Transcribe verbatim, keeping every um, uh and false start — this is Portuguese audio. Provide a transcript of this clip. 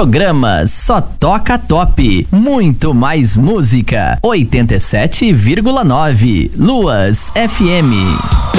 Programa Só Toca Top. Muito mais música. oitenta e sete vírgula nove Luas F M.